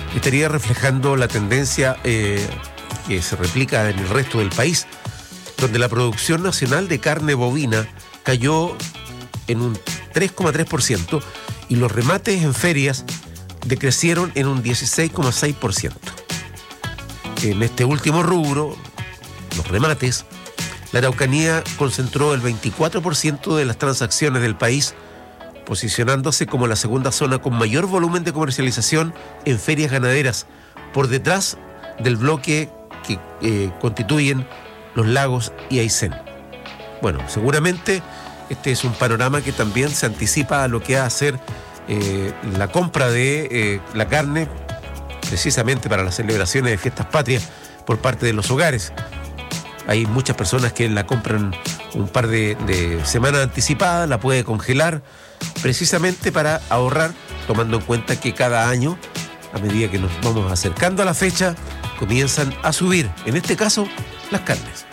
estaría reflejando la tendencia que se replica en el resto del país, donde la producción nacional de carne bovina cayó en un 3,3% y los remates en ferias decrecieron en un 16,6%. En este último rubro, los remates, la Araucanía concentró el 24% de las transacciones del país, posicionándose como la segunda zona con mayor volumen de comercialización en ferias ganaderas, por detrás del bloque que constituyen los Lagos y Aysén. Bueno, seguramente este es un panorama que también se anticipa a lo que va a ser la compra de la carne, precisamente para las celebraciones de fiestas patrias por parte de los hogares. Hay muchas personas que la compran un par de semanas anticipadas, la puede congelar, precisamente para ahorrar, tomando en cuenta que cada año, a medida que nos vamos acercando a la fecha, comienzan a subir, en este caso, las carnes.